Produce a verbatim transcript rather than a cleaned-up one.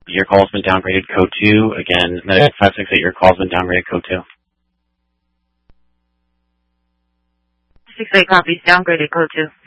your call's been downgraded code two. Again, Medical five six eight, your call's been downgraded code two. six eight copies, downgraded code two.